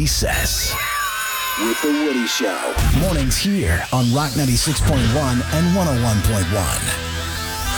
Recess with The Woody Show. Mornings here on Rock 96.1 and 101.1.